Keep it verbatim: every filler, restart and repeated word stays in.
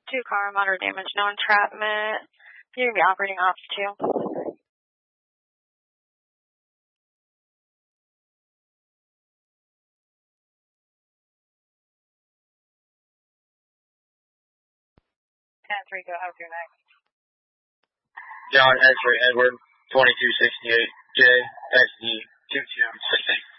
Two car, moderate damage, no entrapment. You're going to be operating ops too. ten three, go, have your next. John X-ray Edward, twenty-two sixty-eight, J, X D, two two six eight.